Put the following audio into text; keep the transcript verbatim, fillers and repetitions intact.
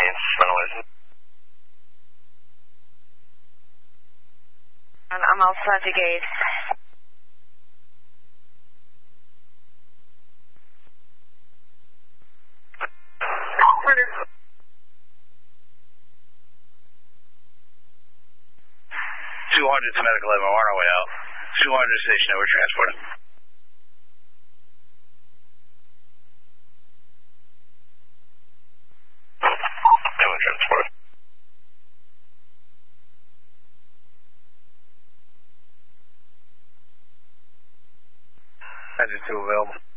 needs mental issues. And I'm outside the gate. two hundred to medical eleven, we're on our way out. two hundred station, we're transporting. Yeah, we're transporting. Engine two available.